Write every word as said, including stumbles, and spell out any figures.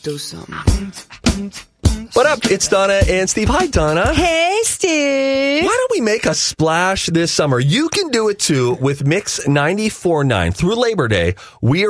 do something. What up? It's Donna and Steve. Hi, Donna. Hey, Steve. Why don't we make a splash this summer? You can do it too with Mix ninety-four point nine. Through Labor Day, we are